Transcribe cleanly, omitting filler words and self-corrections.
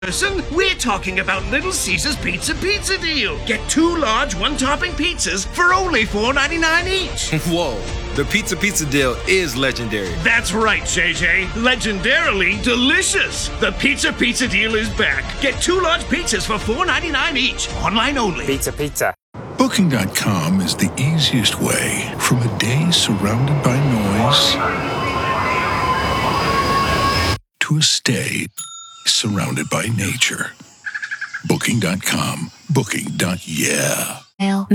Person, we're talking about Little Caesars Pizza Deal. Get 2 large one-topping pizzas for only $4.99 each. Whoa, the pizza deal is legendary. That's right, JJ. Legendarily delicious. The pizza deal is back. Get 2 large pizzas for $4.99 each. Online only. Pizza. Booking.com is the easiest way from a day surrounded by noise to a stay surrounded by nature. Booking.com. Booking.yeah.